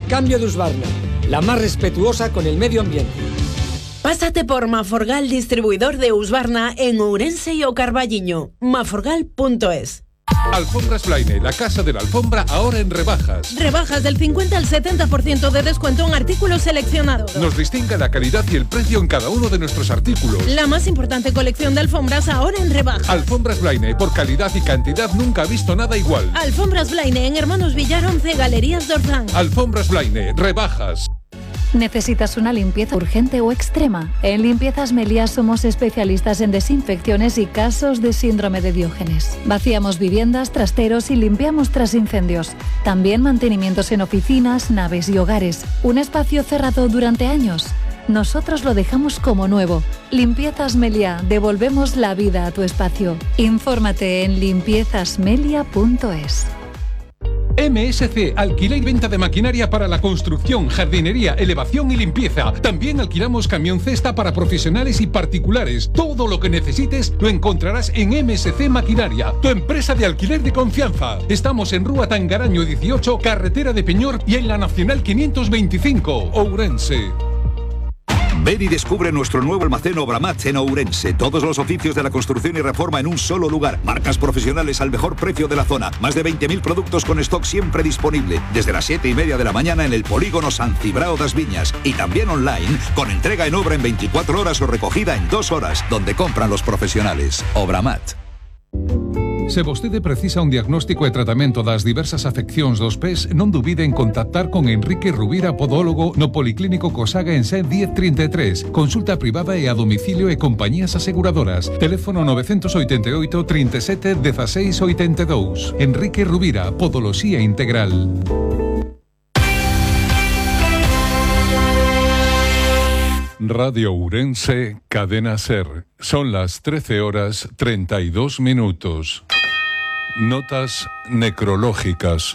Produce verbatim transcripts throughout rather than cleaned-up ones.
Cambio de Husqvarna, la más respetuosa con el medio ambiente. Pásate por Maforgal, distribuidor de Husqvarna en Ourense y O Carballiño. maforgal punto es. Alfombras Blaine, la casa de la alfombra, ahora en rebajas. Rebajas del cincuenta al setenta por ciento de descuento en artículos seleccionados. Nos distingue la calidad y el precio en cada uno de nuestros artículos. La más importante colección de alfombras ahora en rebajas. Alfombras Blaine, por calidad y cantidad nunca ha visto nada igual. Alfombras Blaine en Hermanos Villar once, Galerías Dorzán. Alfombras Blaine, rebajas. ¿Necesitas una limpieza urgente o extrema? En Limpiezas Meliá somos especialistas en desinfecciones y casos de síndrome de Diógenes. Vaciamos viviendas, trasteros y limpiamos tras incendios. También mantenimientos en oficinas, naves y hogares. Un espacio cerrado durante años. Nosotros lo dejamos como nuevo. Limpiezas Meliá, devolvemos la vida a tu espacio. Infórmate en limpiezas melia punto es. M S C, alquiler y venta de maquinaria para la construcción, jardinería, elevación y limpieza. También alquilamos camión cesta para profesionales y particulares. Todo lo que necesites lo encontrarás en M S C Maquinaria, tu empresa de alquiler de confianza. Estamos en Rúa Tangaraño dieciocho, carretera de Peñor y en la Nacional quinientos veinticinco, Ourense. Ven y descubre nuestro nuevo almacén Obramat en Ourense. Todos los oficios de la construcción y reforma en un solo lugar. Marcas profesionales al mejor precio de la zona. Más de veinte mil productos con stock siempre disponible. Desde las siete y media de la mañana en el polígono San Cibrao das Viñas. Y también online, con entrega en obra en veinticuatro horas o recogida en dos horas, donde compran los profesionales. Obramat. Se vostede precisa un diagnóstico e tratamento das diversas afeccións dos pés, non dubide en contactar con Enrique Rubira, podólogo, no Policlínico Cosaga en Sen diez trinta e tres. Consulta privada e a domicilio e compañías aseguradoras. Teléfono nove oito oito, trinta e sete, dieciséis oitenta e dous. Enrique Rubira, Podoloxía Integral. Radio Ourense, Cadena Ser. Son las trece horas treinta y dos minutos. Notas necrológicas.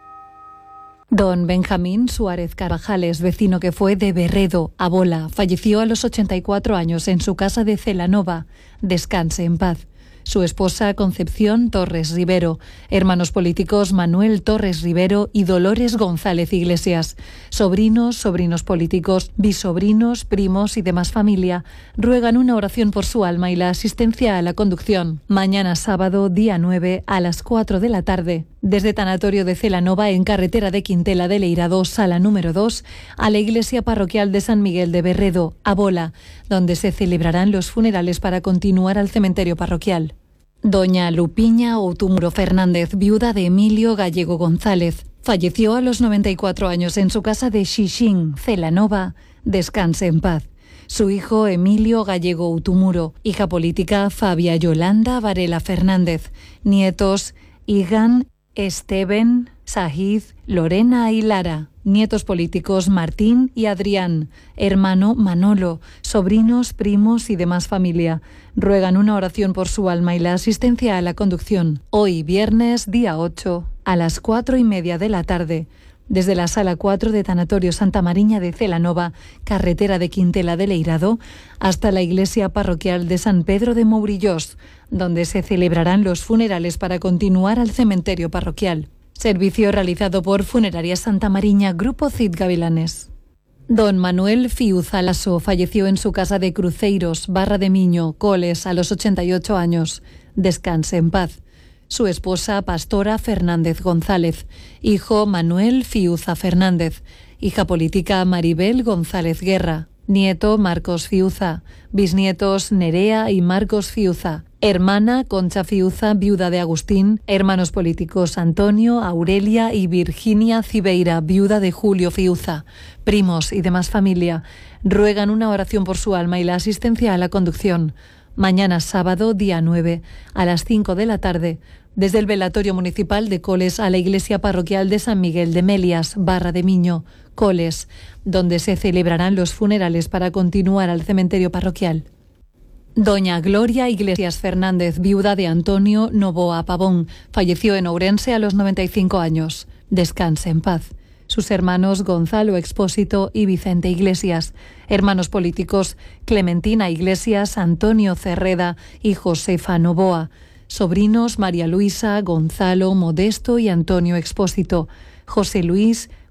Don Benjamín Suárez Carvajales, vecino que fue de Berredo, a Bola, falleció a los ochenta y cuatro años en su casa de Celanova. Descanse en paz. Su esposa Concepción Torres Rivero, hermanos políticos Manuel Torres Rivero y Dolores González Iglesias, sobrinos, sobrinos políticos, bisobrinos, primos y demás familia, ruegan una oración por su alma y la asistencia a la conducción. Mañana sábado, día nueve, a las cuatro de la tarde, desde Tanatorio de Celanova, en carretera de Quintela de Leirado, sala número dos, a la iglesia parroquial de San Miguel de Berredo, a Bola, donde se celebrarán los funerales para continuar al cementerio parroquial. Doña Lupiña Outumuro Fernández, viuda de Emilio Gallego González, falleció a los noventa y cuatro años en su casa de Xixín, Celanova. Descanse en paz. Su hijo Emilio Gallego Outumuro, hija política Fabia Yolanda Varela Fernández, nietos Igan, Esteban, Sahid, Lorena y Lara, nietos políticos Martín y Adrián, hermano Manolo, sobrinos, primos y demás familia. Ruegan una oración por su alma y la asistencia a la conducción. Hoy, viernes, día ocho, a las cuatro y media de la tarde, desde la sala cuatro de Tanatorio Santa Mariña de Celanova, carretera de Quintela de Leirado, hasta la iglesia parroquial de San Pedro de Mourillós, donde se celebrarán los funerales para continuar al cementerio parroquial. Servicio realizado por Funeraria Santa Mariña, Grupo Cid Gavilanes. Don Manuel Fiuza Lasso falleció en su casa de Cruceiros, Barra de Miño, Coles, a los ochenta y ocho años. Descanse en paz. Su esposa, Pastora Fernández González, hijo Manuel Fiuza Fernández, hija política Maribel González Guerra, nieto Marcos Fiuza, bisnietos Nerea y Marcos Fiuza, hermana Concha Fiuza, viuda de Agustín, hermanos políticos Antonio, Aurelia y Virginia Cibeira, viuda de Julio Fiuza, primos y demás familia, ruegan una oración por su alma y la asistencia a la conducción. Mañana sábado, día nueve, a las cinco de la tarde, desde el velatorio municipal de Coles a la iglesia parroquial de San Miguel de Melias, Barra de Miño, Coles, donde se celebrarán los funerales para continuar al cementerio parroquial. Doña Gloria Iglesias Fernández, viuda de Antonio Novoa Pavón, falleció en Ourense a los noventa y cinco años. Descanse en paz. Sus hermanos Gonzalo Expósito y Vicente Iglesias, hermanos políticos Clementina Iglesias, Antonio Cerreda y Josefa Novoa, sobrinos María Luisa, Gonzalo, Modesto y Antonio Expósito, José Luis,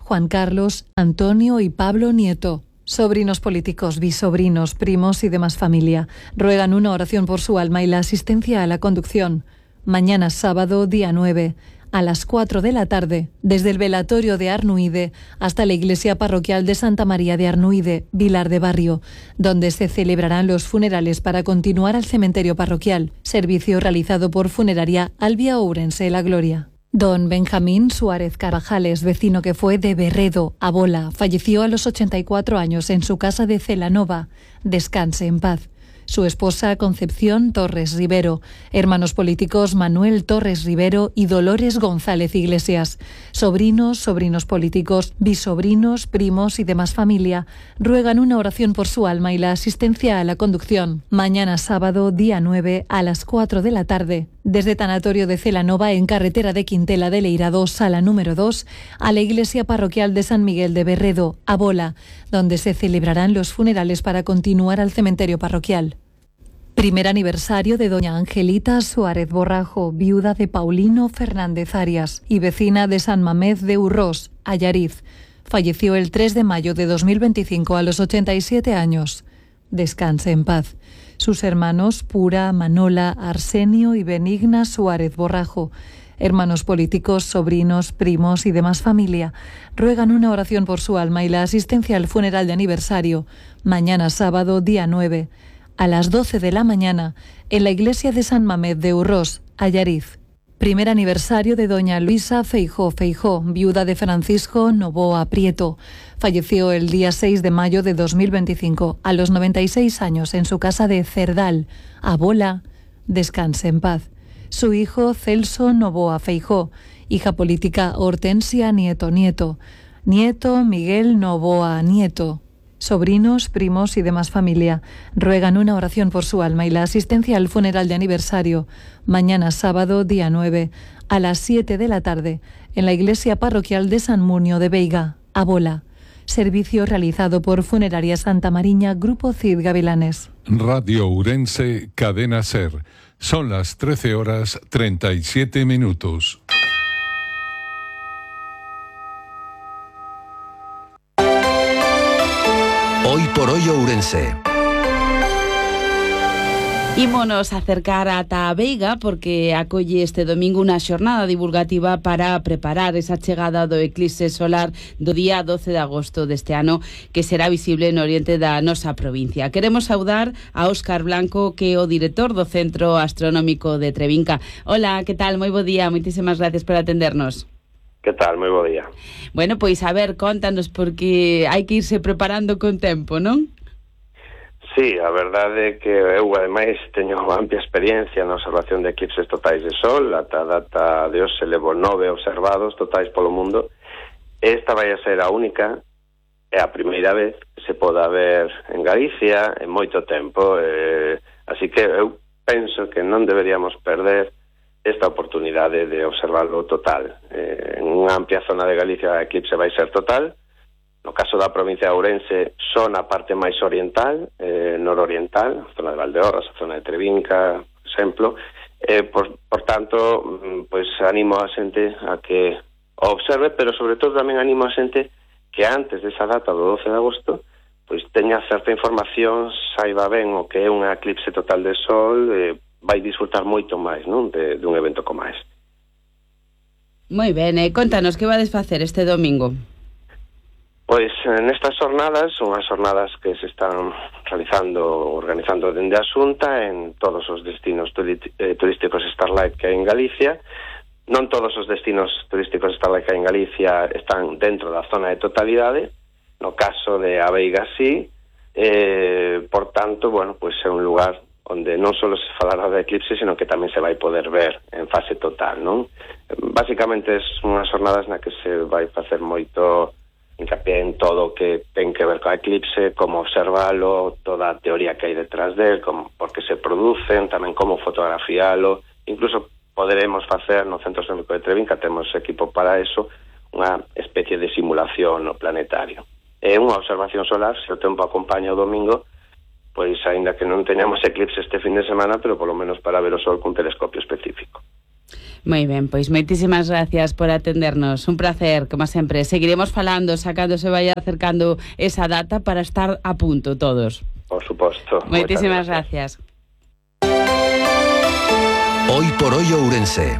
Juan Carlos, Antonio y Pablo Nieto. Sobrinos políticos, bisobrinos, primos y demás familia ruegan una oración por su alma y la asistencia a la conducción. Mañana sábado, día nueve, a las cuatro de la tarde, desde el velatorio de Arnuide hasta la iglesia parroquial de Santa María de Arnuide, Vilar de Barrio, donde se celebrarán los funerales para continuar al cementerio parroquial, servicio realizado por Funeraria Albia Ourense La Gloria. Don Benjamín Suárez Carajales, vecino que fue de Berredo, Abola, falleció a los ochenta y cuatro años en su casa de Celanova. Descanse en paz. Su esposa Concepción Torres Rivero, hermanos políticos Manuel Torres Rivero y Dolores González Iglesias, sobrinos, sobrinos políticos, bisobrinos, primos y demás familia ruegan una oración por su alma y la asistencia a la conducción. Mañana sábado, día nueve, a las cuatro de la tarde, desde Tanatorio de Celanova en carretera de Quintela de Leirado, sala número dos, a la iglesia parroquial de San Miguel de Berredo, Abola, donde se celebrarán los funerales para continuar al cementerio parroquial. Primer aniversario de doña Angelita Suárez Borrajo, viuda de Paulino Fernández Arias y vecina de San Mamés de Urrós, Allariz. Falleció el tres de mayo de dos mil veinticinco a los ochenta y siete años. Descanse en paz. Sus hermanos Pura, Manola, Arsenio y Benigna Suárez Borrajo, hermanos políticos, sobrinos, primos y demás familia, ruegan una oración por su alma y la asistencia al funeral de aniversario, mañana sábado, día nueve, a las doce de la mañana, en la iglesia de San Mamés de Urrós, Allariz. Primer aniversario de doña Luisa Feijó Feijó, viuda de Francisco Novoa Prieto. Falleció el día seis de mayo de dos mil veinticinco, a los noventa y seis años, en su casa de Cerdal, Abola. Descanse en paz. Su hijo Celso Novoa Feijó, hija política Hortensia Nieto Nieto, nieto Miguel Novoa Nieto. Sobrinos, primos y demás familia ruegan una oración por su alma y la asistencia al funeral de aniversario, mañana sábado, día nueve, a las siete de la tarde, en la iglesia parroquial de San Munio de Veiga, Abola. Servicio realizado por Funeraria Santa Mariña, Grupo Cid Gavilanes. Radio Ourense, Cadena Ser. Son las trece horas treinta y siete minutos. Hoy por hoy Ourense. Ímonos acercar ata a Veiga porque acolle este domingo unha xornada divulgativa para preparar esa chegada do eclipse solar do día doce de agosto deste ano, que será visible no oriente da nosa provincia. Queremos saudar a Óscar Blanco, que é o director do Centro Astronómico de Trevinca. Hola, que tal? Moi bo día, moitísimas gracias por atendernos. Que tal? Moi bo día. Bueno, pois a ver, contanos, porque hai que irse preparando con tempo, non? Sí, a verdade é que eu, ademais, teño amplia experiencia na observación de eclipses totais de sol. Ata a data de hoxe levo nove observados totais polo mundo. Esta vai a ser a única, é a primeira vez que se poda ver en Galicia en moito tempo. Eh, así que eu penso que non deberíamos perder esta oportunidade de observarlo total. Eh, en unha amplia zona de Galicia a eclipse vai ser total. No caso da provincia de Ourense, son a parte máis oriental, eh, nororiental, a zona de Valdeorras, a zona de Trevinca, por exemplo. Eh, por, por tanto, pois animo a xente a que o observe, pero sobre todo tamén animo a xente que antes desa data do doce de agosto pois teña certa información, saiba ben o que é un eclipse total de sol, eh, vai disfrutar moito máis, non, de, de un evento como este. Moi ben, eh, contanos, que vades facer este domingo? Pois nestas xornadas, son as xornadas que se están realizando, organizando dende a Xunta en todos os destinos turísticos Starlight que hai en Galicia. Non todos os destinos turísticos Starlight que hai en Galicia están dentro da zona de totalidade. No caso de A Veiga sí, eh, por tanto, bueno, pois é un lugar onde non só se falará de eclipse, sino que tamén se vai poder ver en fase total, non? Básicamente, é unhas xornadas na que se vai facer moito hincapié en todo o que ten que ver con a eclipse, como observalo, toda a teoría que hai detrás del, como, por que se producen, tamén como fotografialo. Incluso poderemos facer no Centro Astronómico de Trevinca, temos equipo para eso, unha especie de simulación no planetario. É unha observación solar, se o tempo acompaña o domingo, pois aínda que non teñamos eclipse este fin de semana, pero polo menos para ver o sol cun telescopio específico. Moi ben, pois moitísimas gracias por atendernos. Un placer, como sempre. Seguiremos falando, sacando se vaya acercando esa data para estar a punto todos. Por suposto. Moitísimas gracias. Hoy por hoy Ourense.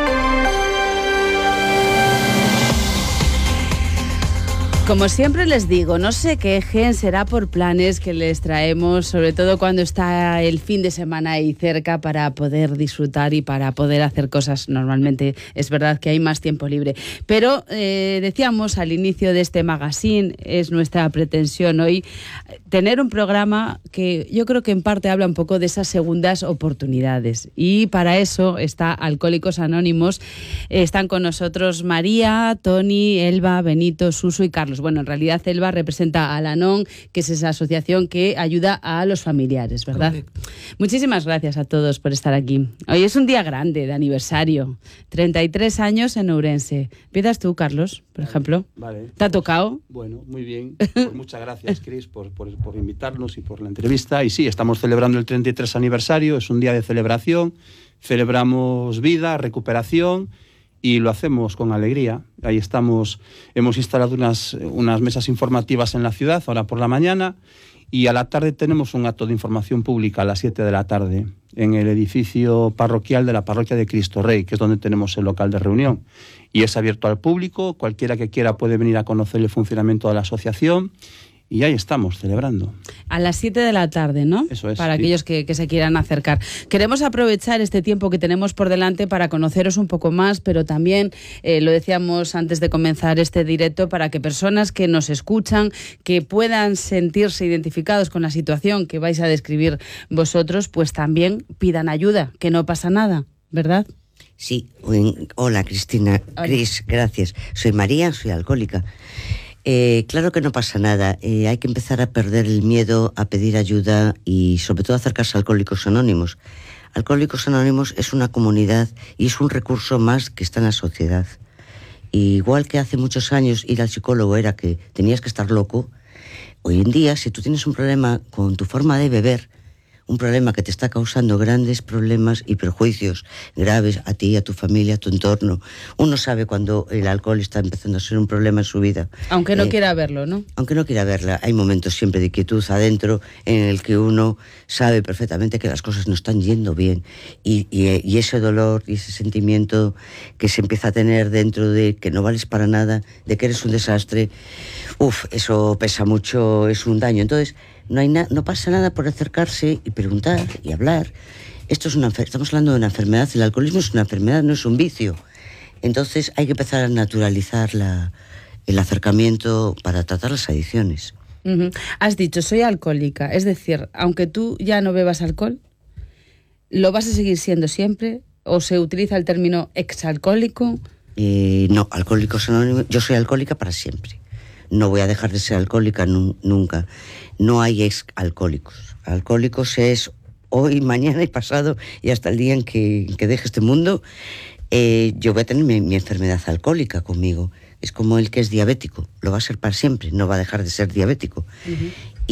Como siempre les digo, no se quejen, será por planes que les traemos, sobre todo cuando está el fin de semana ahí cerca para poder disfrutar y para poder hacer cosas. Normalmente es verdad que hay más tiempo libre. Pero eh, decíamos al inicio de este magazine, es nuestra pretensión hoy tener un programa que yo creo que en parte habla un poco de esas segundas oportunidades. Y para eso está Alcohólicos Anónimos. Están con nosotros María, Toni, Elba, Benito, Suso y Carlos. Bueno, en realidad Elba representa a Al-Anon, que es esa asociación que ayuda a los familiares, ¿verdad? Correcto. Muchísimas gracias a todos por estar aquí. Hoy es un día grande de aniversario, treinta y tres años en Ourense. ¿Empiezas tú, Carlos, por ejemplo? Vale. ¿Te ha tocado? Bueno, muy bien. Pues muchas gracias, Cris, por, por, por invitarnos y por la entrevista. Y sí, estamos celebrando el treinta y tres aniversario, es un día de celebración, celebramos vida, recuperación, y lo hacemos con alegría. Ahí estamos, hemos instalado unas, unas mesas informativas en la ciudad, ahora por la mañana, y a la tarde tenemos un acto de información pública a las siete de la tarde, en el edificio parroquial de la Parroquia de Cristo Rey, que es donde tenemos el local de reunión. Y es abierto al público, cualquiera que quiera puede venir a conocer el funcionamiento de la asociación, y ahí estamos, celebrando. A las siete de la tarde, ¿no? Eso es. Para sí. aquellos que, que se quieran acercar. Queremos aprovechar este tiempo que tenemos por delante para conoceros un poco más, pero también, eh, lo decíamos antes de comenzar este directo, para que personas que nos escuchan, que puedan sentirse identificados con la situación que vais a describir vosotros, pues también pidan ayuda, que no pasa nada, ¿verdad? Sí. Hola, Cristina. Hola. Cris, gracias. Soy María, soy alcohólica. Eh, claro que no pasa nada, eh, hay que empezar a perder el miedo a pedir ayuda y sobre todo acercarse a Alcohólicos Anónimos. Alcohólicos Anónimos es una comunidad y es un recurso más que está en la sociedad. Y igual que hace muchos años ir al psicólogo era que tenías que estar loco, hoy en día si tú tienes un problema con tu forma de beber, un problema que te está causando grandes problemas y perjuicios graves a ti, a tu familia, a tu entorno. Uno sabe cuando el alcohol está empezando a ser un problema en su vida. Aunque no eh, quiera verlo, ¿no? Aunque no quiera verla. Hay momentos siempre de quietud adentro en el que uno sabe perfectamente que las cosas no están yendo bien. Y, y, y ese dolor y ese sentimiento que se empieza a tener dentro de que no vales para nada, de que eres un desastre, uf, eso pesa mucho, es un daño. Entonces, No, hay na- no pasa nada por acercarse y preguntar y hablar. Esto es una enfer- estamos hablando de una enfermedad. El alcoholismo es una enfermedad, no es un vicio. Entonces hay que empezar a naturalizar la, el acercamiento para tratar las adicciones. Uh-huh. Has dicho, soy alcohólica. Es decir, aunque tú ya no bebas alcohol, ¿lo vas a seguir siendo siempre? ¿O se utiliza el término exalcohólico? Eh, no, Alcohólicos Anónimos. Yo soy alcohólica para siempre. No voy a dejar de ser alcohólica nu- nunca. No hay ex-alcohólicos. Alcohólicos es hoy, mañana y pasado y hasta el día en que, en que deje este mundo. Eh, yo voy a tener mi, mi enfermedad alcohólica conmigo. Es como el que es diabético. Lo va a ser para siempre. No va a dejar de ser diabético. Uh-huh.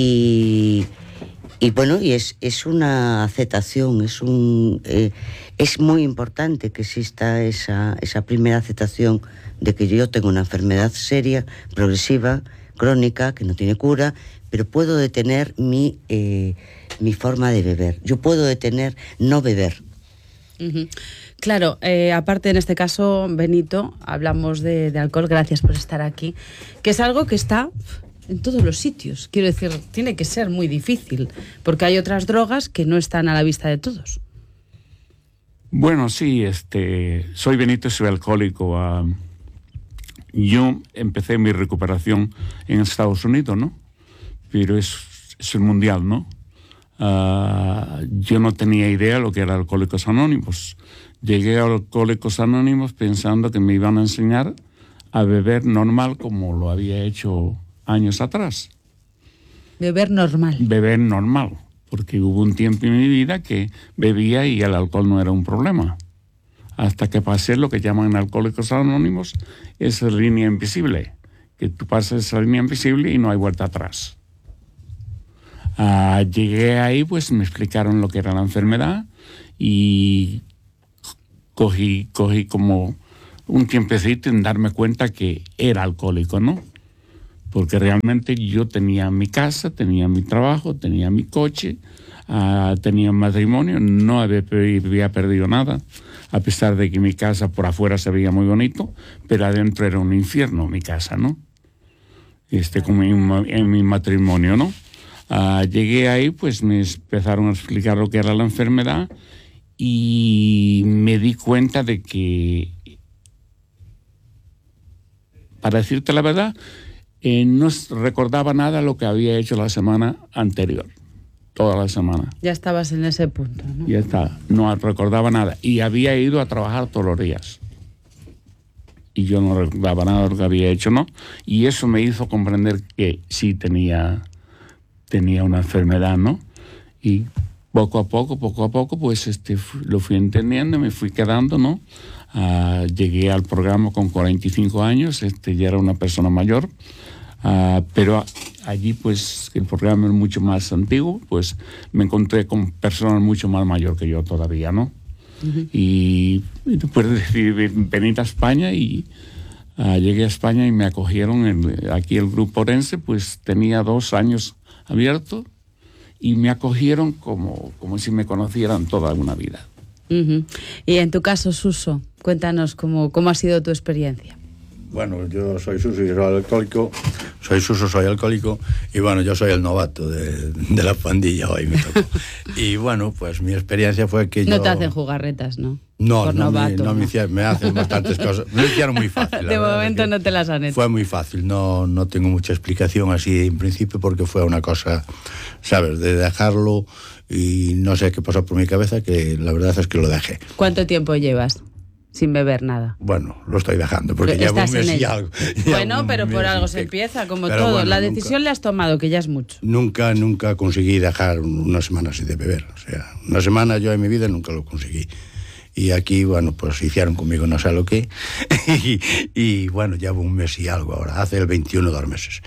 Y, y bueno, y es, es una aceptación. Es, un, eh, es muy importante que exista esa, esa primera aceptación de que yo tengo una enfermedad seria, progresiva, crónica, que no tiene cura, pero puedo detener mi, eh, mi forma de beber. Yo puedo detener no beber. Uh-huh. Claro, eh, aparte en este caso, Benito, hablamos de, de alcohol, gracias por estar aquí, que es algo que está en todos los sitios. Quiero decir, tiene que ser muy difícil, porque hay otras drogas que no están a la vista de todos. Bueno, sí, este, soy Benito, soy alcohólico. Uh, yo empecé mi recuperación en Estados Unidos, ¿no? Pero es, es el mundial, ¿no? Uh, yo no tenía idea de lo que era Alcohólicos Anónimos. Llegué a Alcohólicos Anónimos pensando que me iban a enseñar a beber normal como lo había hecho años atrás. Beber normal. Beber normal, porque hubo un tiempo en mi vida que bebía y el alcohol no era un problema. Hasta que pasé lo que llaman en Alcohólicos Anónimos esa línea invisible, que tú pasas esa línea invisible y no hay vuelta atrás. Uh, llegué ahí, pues me explicaron lo que era la enfermedad y cogí, cogí como un tiempecito en darme cuenta que era alcohólico, ¿no? Porque realmente yo tenía mi casa, tenía mi trabajo, tenía mi coche, uh, tenía un matrimonio, no había, había perdido nada, a pesar de que mi casa por afuera se veía muy bonito, pero adentro era un infierno mi casa, ¿no? Este, como en, en mi matrimonio, ¿no? Uh, llegué ahí, pues me empezaron a explicar lo que era la enfermedad y me di cuenta de que, para decirte la verdad, eh, no recordaba nada lo que había hecho la semana anterior, toda la semana. Ya estabas en ese punto, ¿no? Ya está, no recordaba nada. Y había ido a trabajar todos los días. Y yo no recordaba nada de lo que había hecho, ¿no? Y eso me hizo comprender que sí tenía, tenía una enfermedad, ¿no? Y poco a poco, poco a poco, pues este, lo fui entendiendo, me fui quedando, ¿no? Uh, llegué al programa con cuarenta y cinco años, este, ya era una persona mayor, uh, pero allí pues el programa es mucho más antiguo, pues me encontré con personas mucho más mayores que yo todavía, ¿no? Uh-huh. y, y después decidí venir a España y uh, llegué a España y me acogieron en, aquí el Grupo Orense, pues tenía dos años abierto y me acogieron como, como si me conocieran toda una vida. Uh-huh. Y en tu caso, Suso, cuéntanos cómo, cómo ha sido tu experiencia. Bueno, yo soy Suso y soy alcohólico, soy Suso, soy alcohólico, y bueno, yo soy el novato de, de la pandilla, hoy me tocó. Y bueno, pues mi experiencia fue que no yo... te hacen jugarretas, ¿no? No, Por no, novato, me, no, ¿no? Me, hicieron, me hacen bastantes cosas, me lo hicieron muy fácil. De momento no te las han hecho. Fue muy fácil, no, no tengo mucha explicación así en principio, porque fue una cosa, ¿sabes?, de dejarlo, y no sé qué pasó por mi cabeza, que la verdad es que lo dejé. ¿Cuánto tiempo llevas sin beber nada? Bueno, lo estoy dejando, porque llevo un mes y algo. Bueno, pero por algo se empieza, como pero todo. Bueno, la nunca, decisión le has tomado, que ya es mucho. Nunca, nunca conseguí dejar una semana así de beber. O sea, una semana yo en mi vida nunca lo conseguí. Y aquí, bueno, pues hicieron conmigo no sé lo que. y, y bueno, llevo un mes y algo ahora, hace el veintiuno, dos meses.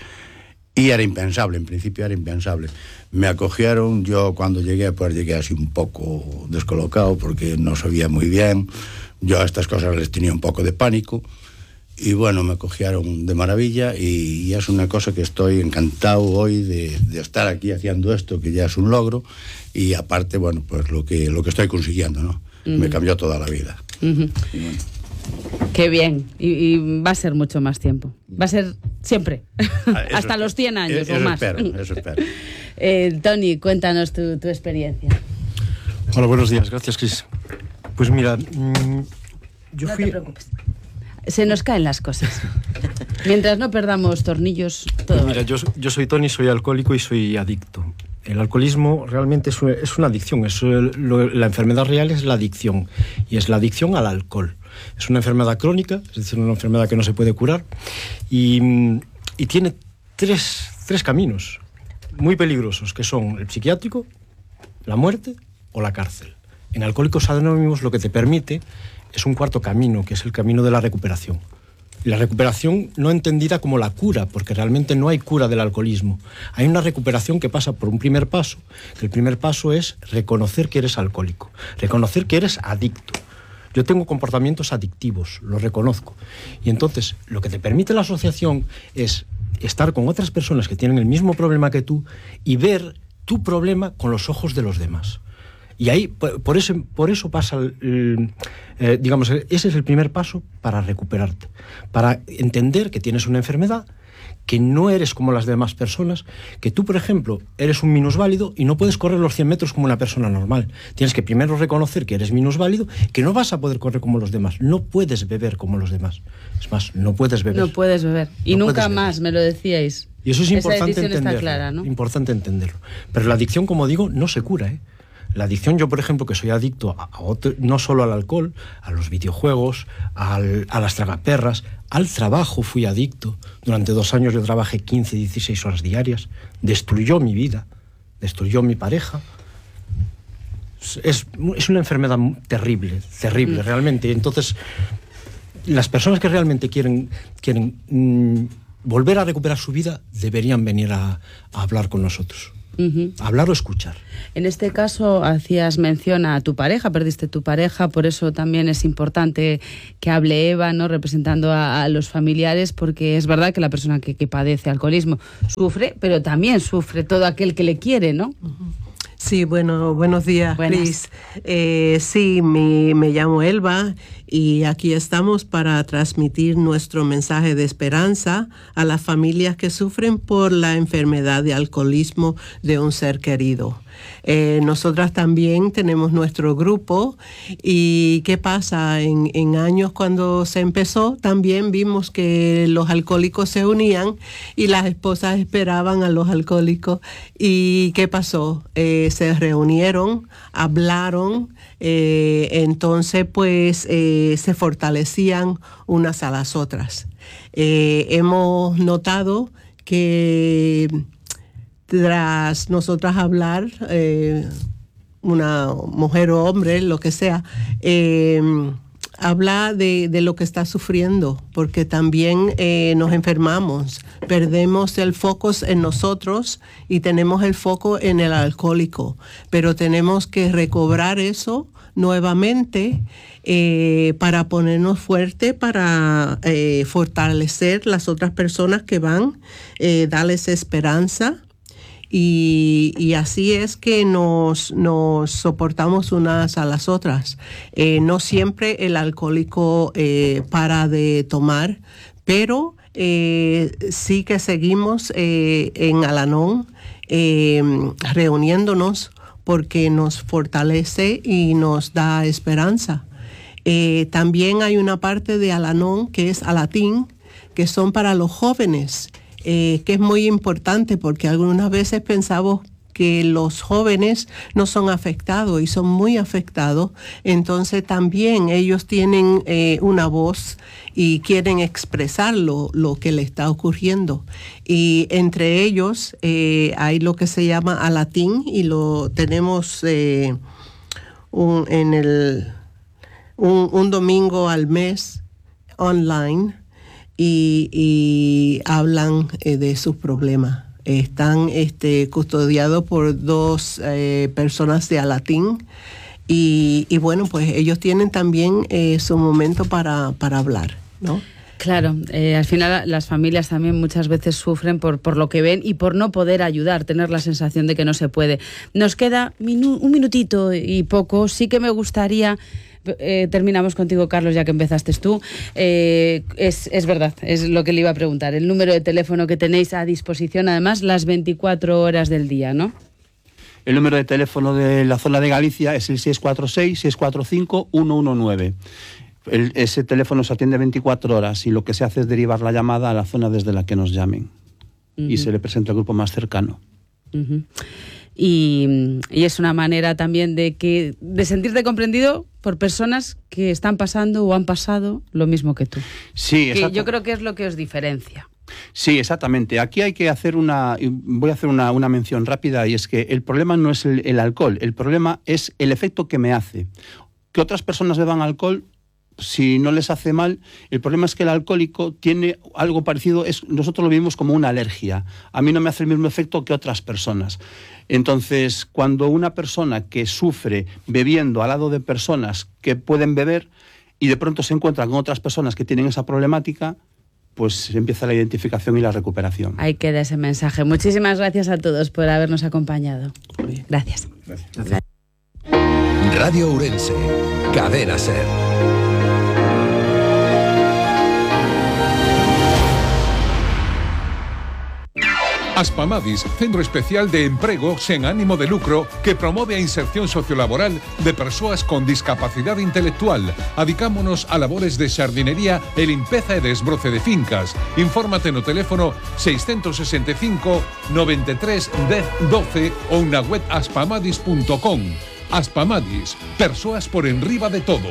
Y era impensable, en principio era impensable. Me acogieron, yo cuando llegué, pues llegué así un poco descolocado, porque no sabía muy bien. Yo a estas cosas les tenía un poco de pánico. Y bueno, me acogieron de maravilla, y, y es una cosa que estoy encantado hoy de, de estar aquí haciendo esto, que ya es un logro. Y aparte, bueno, pues lo que, lo que estoy consiguiendo, ¿no? Uh-huh. Me cambió toda la vida. Uh-huh. Y bueno. Qué bien, y, y va a ser mucho más tiempo. Va a ser siempre, hasta espero. los cien años eso o más. Espero, eso espero. eh, Tony, cuéntanos tu, tu experiencia. Hola, buenos días, gracias, Cris. Pues mira, mmm, yo no fui... te preocupes, se nos caen las cosas. Mientras no perdamos tornillos, todo pues mira, yo, yo soy Tony, soy alcohólico y soy adicto. El alcoholismo realmente es una, es una adicción, es, lo, la enfermedad real es la adicción, y es la adicción al alcohol. Es una enfermedad crónica, es decir, una enfermedad que no se puede curar, y, y tiene tres, tres caminos muy peligrosos, que son el psiquiátrico, la muerte o la cárcel. En Alcohólicos Anónimos lo que te permite es un cuarto camino, que es el camino de la recuperación. La recuperación no entendida como la cura, porque realmente no hay cura del alcoholismo. Hay una recuperación que pasa por un primer paso, que el primer paso es reconocer que eres alcohólico, reconocer que eres adicto. Yo tengo comportamientos adictivos, los reconozco. Y entonces, lo que te permite la asociación es estar con otras personas que tienen el mismo problema que tú y ver tu problema con los ojos de los demás. Y ahí, por, por, eso, por eso pasa, el, eh, digamos, ese es el primer paso para recuperarte, para entender que tienes una enfermedad, que no eres como las demás personas, que tú, por ejemplo, eres un minusválido y no puedes correr los cien metros como una persona normal. Tienes que primero reconocer que eres minusválido, que no vas a poder correr como los demás, no puedes beber como los demás. Es más, no puedes beber. No puedes beber. Y no nunca más, me lo decíais. Y eso es importante Esa decisión entenderlo. está clara, ¿no? Importante entenderlo. Pero la adicción, como digo, no se cura, ¿eh? La adicción, yo por ejemplo, que soy adicto a, a otro, no solo al alcohol, a los videojuegos, al, a las tragaperras, al trabajo fui adicto. Durante dos años yo trabajé quince, dieciséis horas diarias. Destruyó mi vida, destruyó mi pareja. Es, es una enfermedad terrible, terrible, mm. realmente. Entonces, las personas que realmente quieren, quieren mmm, volver a recuperar su vida deberían venir a, a hablar con nosotros. Uh-huh. Hablar o escuchar. En este caso hacías mención a tu pareja, perdiste tu pareja, por eso también es importante que hable Eva, ¿no? Representando a, a los familiares, porque es verdad que la persona que, que padece alcoholismo sufre, pero también sufre todo aquel que le quiere, ¿no? Uh-huh. Sí, bueno, buenos días, Buenas. Cris. Eh, sí, mi, me llamo Elba y aquí estamos para transmitir nuestro mensaje de esperanza a las familias que sufren por la enfermedad de alcoholismo de un ser querido. Eh, nosotras también tenemos nuestro grupo y ¿qué pasa? En, en años cuando se empezó también vimos que los alcohólicos se unían y las esposas esperaban a los alcohólicos. ¿Y qué pasó? Eh, se reunieron, hablaron, eh, entonces pues eh, se fortalecían unas a las otras. Eh, hemos notado que tras nosotras hablar, eh, una mujer o hombre, lo que sea, eh, habla de, de lo que está sufriendo, porque también eh, nos enfermamos, perdemos el foco en nosotros y tenemos el foco en el alcohólico, pero tenemos que recobrar eso nuevamente eh, para ponernos fuerte, para eh, fortalecer las otras personas que van, eh, darles esperanza. Y, y así es que nos, nos soportamos unas a las otras. Eh, no siempre el alcohólico eh, para de tomar, pero eh, sí que seguimos eh, en Al-Anon eh, reuniéndonos porque nos fortalece y nos da esperanza. Eh, también hay una parte de Al-Anon que es Alatín, que son para los jóvenes. Eh, que es muy importante porque algunas veces pensamos que los jóvenes no son afectados y son muy afectados, entonces también ellos tienen eh, una voz y quieren expresar lo, lo que le está ocurriendo. Y entre ellos eh, hay lo que se llama Alatín y lo tenemos eh, un, en el, un, un domingo al mes online. Y, y hablan eh, de sus problemas. Están este, custodiados por dos eh, personas de Alatín y, y bueno, pues ellos tienen también eh, su momento para, para hablar, ¿no? Claro, eh, al final las familias también muchas veces sufren por, por lo que ven y por no poder ayudar, tener la sensación de que no se puede. Nos queda minu- un minutito y poco, sí que me gustaría... Eh, terminamos contigo, Carlos, ya que empezaste tú. Eh, es, es verdad, es lo que le iba a preguntar. El número de teléfono que tenéis a disposición, además, las veinticuatro horas del día, ¿no? El número de teléfono de la zona de Galicia es el seis cuatro seis, seis cuatro cinco, uno uno nueve. El, ese teléfono se atiende veinticuatro horas y lo que se hace es derivar la llamada a la zona desde la que nos llamen. Uh-huh. Y se le presenta al grupo más cercano. Uh-huh. Y, y es una manera también de que de sentirte comprendido por personas que están pasando o han pasado lo mismo que tú. Sí, que yo creo que es lo que os diferencia. Sí, exactamente. Aquí hay que hacer una, voy a hacer una, una mención rápida, y es que el problema no es el, el alcohol, el problema es el efecto que me hace. Que otras personas beban alcohol, si no les hace mal, el problema es que el alcohólico tiene algo parecido, es, nosotros lo vivimos como una alergia. A mí no me hace el mismo efecto que otras personas. Entonces, cuando una persona que sufre bebiendo al lado de personas que pueden beber y de pronto se encuentra con otras personas que tienen esa problemática, pues empieza la identificación y la recuperación. Ahí queda ese mensaje. Muchísimas gracias a todos por habernos acompañado. Gracias. Gracias. Gracias. Radio Ourense, Cadena Ser. Aspamadis, centro especial de emprego sen ánimo de lucro que promove a inserción sociolaboral de persoas con discapacidade intelectual. Adicámonos a labores de xardinería e limpeza e desbroce de fincas. Infórmate no teléfono seis seis cinco, noventa e tres, dez, doce ou na web aspamadis punto com. Aspamadis, persoas por enriba de todo.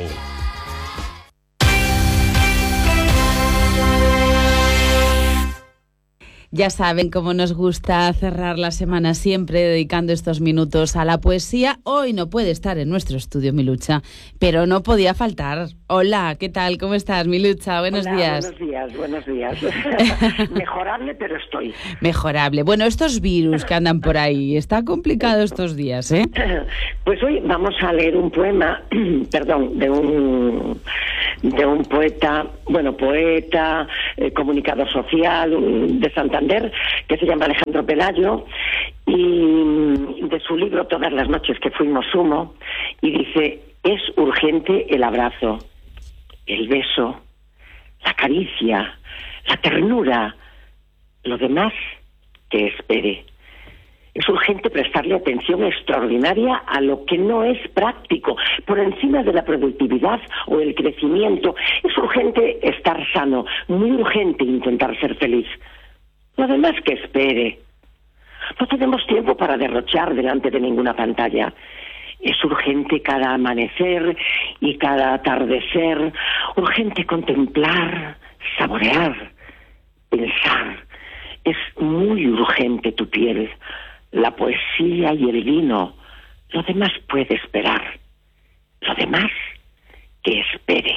Ya saben cómo nos gusta cerrar la semana siempre dedicando estos minutos a la poesía. Hoy no puede estar en nuestro estudio Milucha, pero no podía faltar. Hola, ¿qué tal? ¿Cómo estás, Milucha? Buenos Hola, días. Buenos días, buenos días. Mejorable, pero estoy. Mejorable. Bueno, estos virus que andan por ahí, está complicado estos días, ¿eh? Pues hoy vamos a leer un poema, perdón, de un de un poeta, bueno, poeta, eh, comunicador social un, de Santander, que se llama Alejandro Pelayo, y de su libro Todas las noches que fuimos humo, y dice: es urgente el abrazo, el beso, la caricia, la ternura, lo demás que espere. Es urgente prestarle atención extraordinaria a lo que no es práctico, por encima de la productividad o el crecimiento. Es urgente estar sano, muy urgente intentar ser feliz. Lo demás que espere. No tenemos tiempo para derrochar delante de ninguna pantalla. Es urgente cada amanecer y cada atardecer, urgente contemplar, saborear, pensar. Es muy urgente tu piel, la poesía y el vino. Lo demás puede esperar. Lo demás que espere.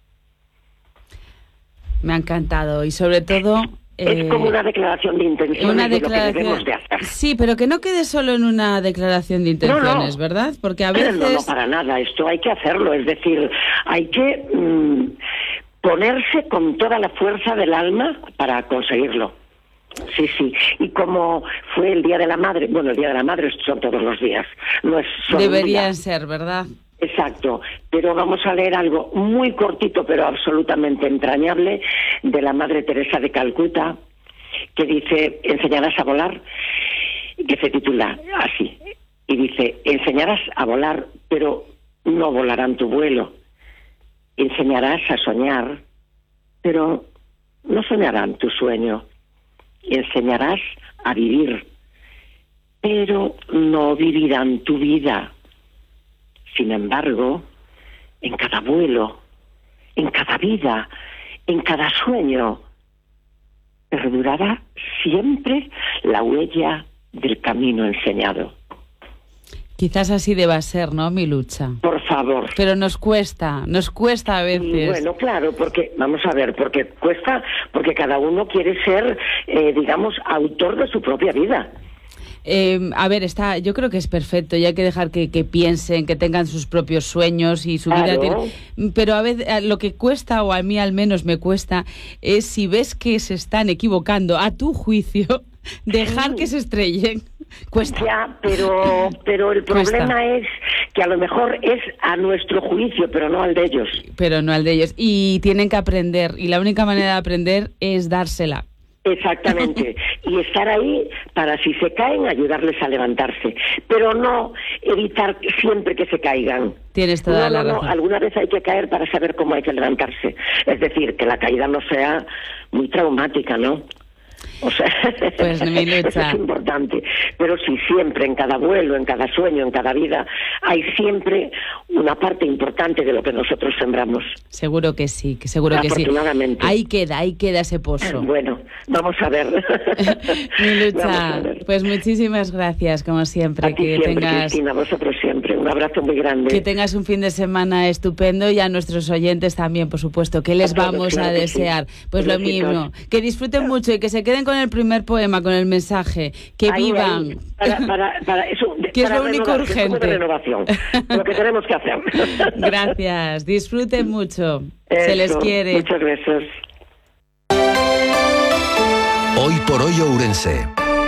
Me ha encantado y sobre todo... Es eh, como una declaración de intenciones una de lo que declaración... debemos de hacer. Sí, pero que no quede solo en una declaración de intenciones, no, no. ¿verdad? Porque a veces... No, no, para nada. Esto hay que hacerlo. Es decir, hay que mmm, ponerse con toda la fuerza del alma para conseguirlo. Sí, sí. Y como fue el Día de la Madre, bueno, el Día de la Madre son todos los días. No es solo Deberían ser, ¿verdad? Exacto, pero vamos a leer algo muy cortito pero absolutamente entrañable de la Madre Teresa de Calcuta, que dice: enseñarás a volar, que se titula así, y dice: enseñarás a volar, pero no volarán tu vuelo. Enseñarás a soñar, pero no soñarán tu sueño. Enseñarás a vivir, pero no vivirán tu vida. Sin embargo, en cada vuelo, en cada vida, en cada sueño, perdurará siempre la huella del camino enseñado. Quizás así deba ser, ¿no, Milucha? Por favor. Pero nos cuesta, nos cuesta a veces. Y bueno, claro, porque, vamos a ver, porque cuesta, porque cada uno quiere ser, eh, digamos, autor de su propia vida. Eh, a ver, está, yo creo que es perfecto y hay que dejar que, que piensen, que tengan sus propios sueños y su claro. vida tiene, pero a veces lo que cuesta, o a mí al menos me cuesta, es si ves que se están equivocando a tu juicio, dejar sí. que se estrellen. Cuesta. Ya, pero, pero el problema cuesta. Es que a lo mejor es a nuestro juicio, pero no al de ellos. Pero no al de ellos. Y tienen que aprender, y la única manera de aprender es dársela. Exactamente, y estar ahí para, si se caen, ayudarles a levantarse, pero no evitar siempre que se caigan. Tienes toda no, la no, razón. No, alguna vez hay que caer para saber cómo hay que levantarse, es decir, que la caída no sea muy traumática, ¿no? O sea, pues, eso es importante. Pero sí, siempre, en cada vuelo, en cada sueño, en cada vida, hay siempre una parte importante de lo que nosotros sembramos. Seguro que sí, que seguro que sí. Afortunadamente. Ahí queda, ahí queda ese pozo. Bueno, vamos a ver. Milucha, pues muchísimas gracias, como siempre. A ti que siempre, tengas... Cristina, vosotros siempre. Un abrazo muy grande. Que tengas un fin de semana estupendo y a nuestros oyentes también, por supuesto, que les todos, vamos claro a desear. Sí. Pues lo mismo, que disfruten mucho y que se queden con el primer poema, con el mensaje, que ahí, vivan. Ahí, para, para, para eso, que para es lo único urgente. De renovación, lo que tenemos que hacer. Gracias, disfruten mucho. Eso, se les quiere. Muchas besos. Hoy por hoy Ourense.